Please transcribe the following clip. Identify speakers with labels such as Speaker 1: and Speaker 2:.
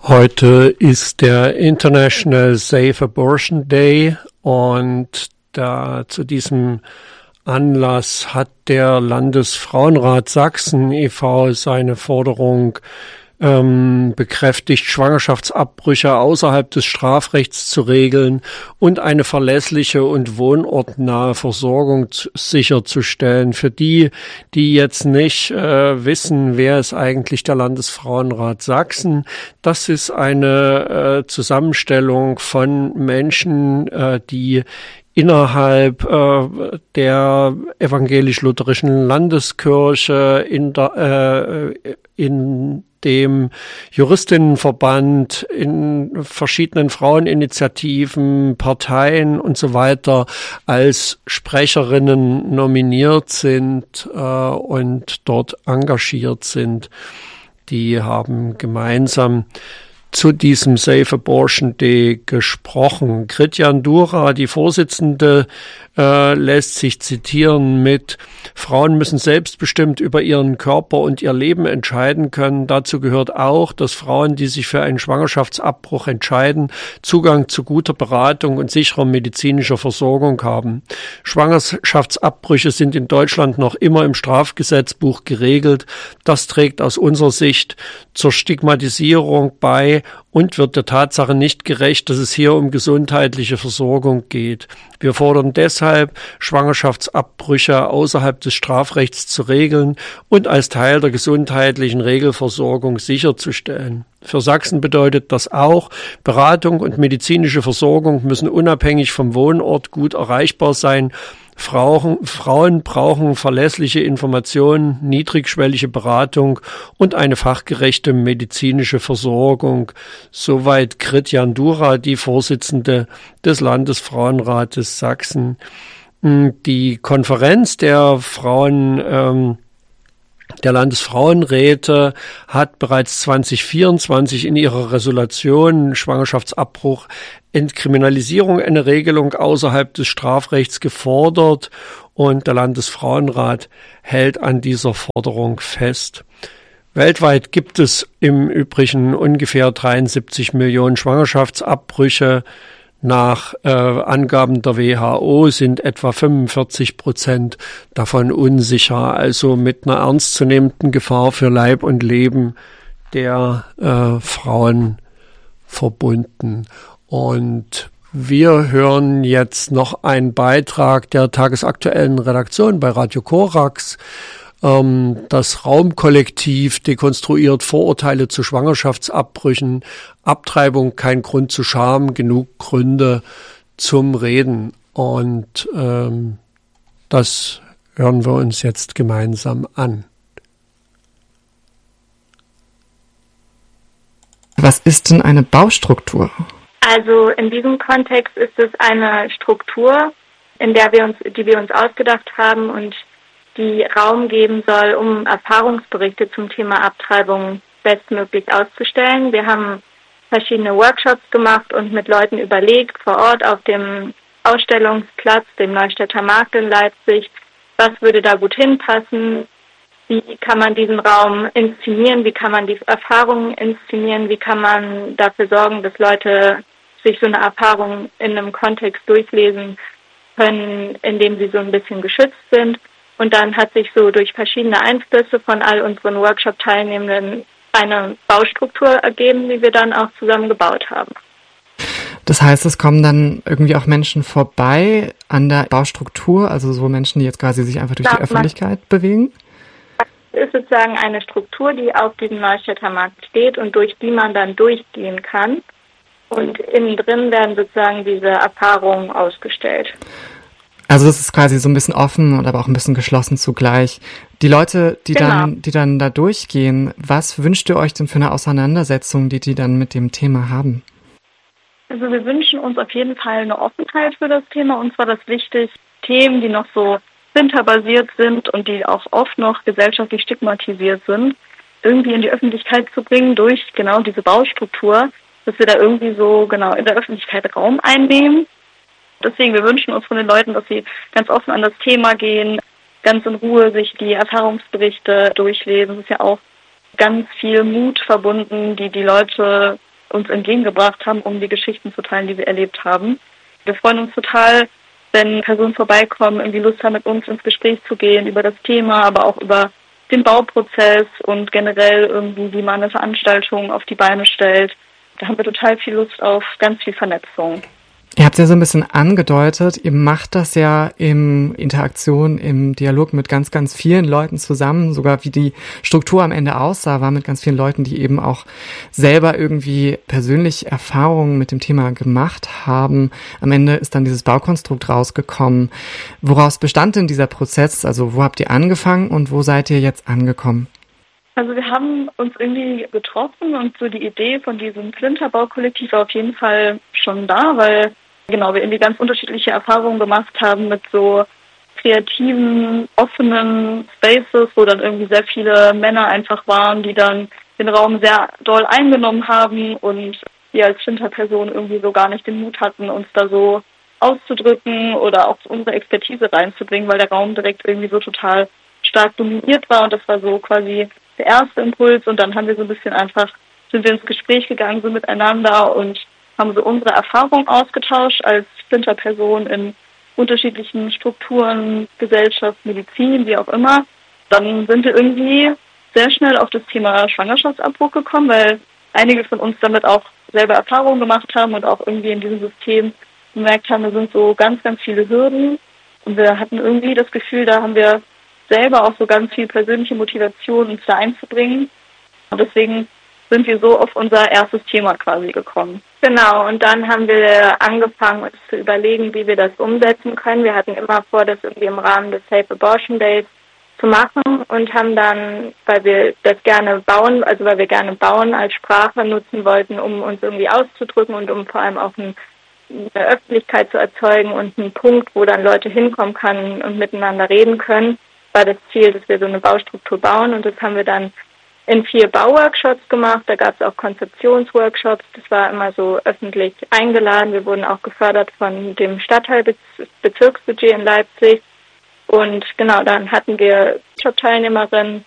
Speaker 1: Heute ist der International Safe Abortion Day und zu diesem Anlass hat der Landesfrauenrat Sachsen e.V. seine Forderung bekräftigt, Schwangerschaftsabbrüche außerhalb des Strafrechts zu regeln und eine verlässliche und wohnortnahe Versorgung sicherzustellen. Für die, die jetzt nicht wissen, wer ist eigentlich der Landesfrauenrat Sachsen, das ist eine Zusammenstellung von Menschen, die innerhalb der evangelisch-lutherischen Landeskirche in dem Juristinnenverband, in verschiedenen Fraueninitiativen, Parteien und so weiter als Sprecherinnen nominiert sind und dort engagiert sind. Die haben gemeinsam zu diesem Safe Abortion Day gesprochen. Christian Dura, die Vorsitzende, lässt sich zitieren mit: Frauen müssen selbstbestimmt über ihren Körper und ihr Leben entscheiden können. Dazu gehört auch, dass Frauen, die sich für einen Schwangerschaftsabbruch entscheiden, Zugang zu guter Beratung und sicherer medizinischer Versorgung haben. Schwangerschaftsabbrüche sind in Deutschland noch immer im Strafgesetzbuch geregelt. Das trägt aus unserer Sicht zur Stigmatisierung bei und wird der Tatsache nicht gerecht, dass es hier um gesundheitliche Versorgung geht. Wir fordern deshalb, Schwangerschaftsabbrüche außerhalb des Strafrechts zu regeln und als Teil der gesundheitlichen Regelversorgung sicherzustellen. Für Sachsen bedeutet das auch, Beratung und medizinische Versorgung müssen unabhängig vom Wohnort gut erreichbar sein. Frauen brauchen verlässliche Informationen, niedrigschwellige Beratung und eine fachgerechte medizinische Versorgung. Soweit Christian Dura, die Vorsitzende des Landesfrauenrates Sachsen. Die Konferenz der Landesfrauenräte hat bereits 2024 in ihrer Resolution Schwangerschaftsabbruch Entkriminalisierung eine Regelung außerhalb des Strafrechts gefordert und der Landesfrauenrat hält an dieser Forderung fest. Weltweit gibt es im Übrigen ungefähr 73 Millionen Schwangerschaftsabbrüche. Nach Angaben der WHO sind etwa 45% davon unsicher, also mit einer ernstzunehmenden Gefahr für Leib und Leben der Frauen verbunden. Und wir hören jetzt noch einen Beitrag der tagesaktuellen Redaktion bei Radio Korax. Das Raumkollektiv dekonstruiert Vorurteile zu Schwangerschaftsabbrüchen, Abtreibung kein Grund zu Scham, genug Gründe zum Reden. Und das hören wir uns jetzt gemeinsam an.
Speaker 2: Was ist denn eine Baustruktur?
Speaker 3: Also in diesem Kontext ist es eine Struktur, die wir uns ausgedacht haben und die Raum geben soll, um Erfahrungsberichte zum Thema Abtreibung bestmöglich auszustellen. Wir haben verschiedene Workshops gemacht und mit Leuten überlegt, vor Ort auf dem Ausstellungsplatz, dem Neustädter Markt in Leipzig, was würde da gut hinpassen, wie kann man diesen Raum inszenieren, wie kann man die Erfahrungen inszenieren, wie kann man dafür sorgen, dass Leute sich so eine Erfahrung in einem Kontext durchlesen können, in dem sie so ein bisschen geschützt sind. Und dann hat sich so durch verschiedene Einflüsse von all unseren Workshop-Teilnehmenden eine Baustruktur ergeben, die wir dann auch zusammen gebaut haben.
Speaker 2: Das heißt, es kommen dann irgendwie auch Menschen vorbei an der Baustruktur, also so Menschen, die jetzt quasi sich einfach durch die Öffentlichkeit bewegen?
Speaker 3: Es ist sozusagen eine Struktur, die auf diesem Neustädter Markt steht und durch die man dann durchgehen kann. Und innen drin werden sozusagen diese Erfahrungen ausgestellt.
Speaker 2: Also das ist quasi so ein bisschen offen und aber auch ein bisschen geschlossen zugleich. Die Leute, die dann da durchgehen, was wünscht ihr euch denn für eine Auseinandersetzung, die dann mit dem Thema haben?
Speaker 3: Also wir wünschen uns auf jeden Fall eine Offenheit für das Thema. Uns war das wichtig, Themen, die noch so winterbasiert sind und die auch oft noch gesellschaftlich stigmatisiert sind, irgendwie in die Öffentlichkeit zu bringen durch genau diese Baustruktur, dass wir da irgendwie so genau in der Öffentlichkeit Raum einnehmen. Deswegen, wir wünschen uns von den Leuten, dass sie ganz offen an das Thema gehen, ganz in Ruhe sich die Erfahrungsberichte durchlesen. Es ist ja auch ganz viel Mut verbunden, die Leute
Speaker 4: uns entgegengebracht haben, um die Geschichten zu teilen, die wir erlebt haben. Wir freuen uns total, wenn Personen vorbeikommen, irgendwie Lust haben, mit uns ins Gespräch zu gehen über das Thema, aber auch über den Bauprozess und generell irgendwie, wie man eine Veranstaltung auf die Beine stellt. Da haben wir total viel Lust auf ganz viel Vernetzung.
Speaker 2: Ihr habt es ja so ein bisschen angedeutet, ihr macht das ja im Interaktion, im Dialog mit ganz, ganz vielen Leuten zusammen, sogar wie die Struktur am Ende aussah, war mit ganz vielen Leuten, die eben auch selber irgendwie persönlich Erfahrungen mit dem Thema gemacht haben. Am Ende ist dann dieses Baukonstrukt rausgekommen. Woraus bestand denn dieser Prozess? Also wo habt ihr angefangen und wo seid ihr jetzt angekommen?
Speaker 4: Also wir haben uns irgendwie getroffen und so die Idee von diesem Flinterbau-Kollektiv war auf jeden Fall schon da, weil genau wir irgendwie ganz unterschiedliche Erfahrungen gemacht haben mit so kreativen, offenen Spaces, wo dann irgendwie sehr viele Männer einfach waren, die dann den Raum sehr doll eingenommen haben und wir als Flinterperson irgendwie so gar nicht den Mut hatten, uns da so auszudrücken oder auch unsere Expertise reinzubringen, weil der Raum direkt irgendwie so total stark dominiert war und das war so quasi der erste Impuls und dann haben wir so ein bisschen sind wir ins Gespräch gegangen, so miteinander und haben so unsere Erfahrung ausgetauscht als Flinterperson in unterschiedlichen Strukturen, Gesellschaft, Medizin, wie auch immer. Dann sind wir irgendwie sehr schnell auf das Thema Schwangerschaftsabbruch gekommen, weil einige von uns damit auch selber Erfahrungen gemacht haben und auch irgendwie in diesem System gemerkt haben, da sind so ganz, ganz viele Hürden und wir hatten irgendwie das Gefühl, da haben wir selber auch so ganz viel persönliche Motivation, uns da einzubringen. Und deswegen sind wir so auf unser erstes Thema quasi gekommen.
Speaker 3: Genau, und dann haben wir angefangen, uns zu überlegen, wie wir das umsetzen können. Wir hatten immer vor, das irgendwie im Rahmen des Safe Abortion Days zu machen und haben dann, weil wir gerne bauen als Sprache nutzen wollten, um uns irgendwie auszudrücken und um vor allem auch eine Öffentlichkeit zu erzeugen und einen Punkt, wo dann Leute hinkommen können und miteinander reden können, war das Ziel, dass wir so eine Baustruktur bauen und das haben wir dann in 4 Bauworkshops gemacht. Da gab es auch Konzeptionsworkshops. Das war immer so öffentlich eingeladen. Wir wurden auch gefördert von dem Stadtteilbezirksbudget in Leipzig. Und genau, dann hatten wir Workshop-Teilnehmerinnen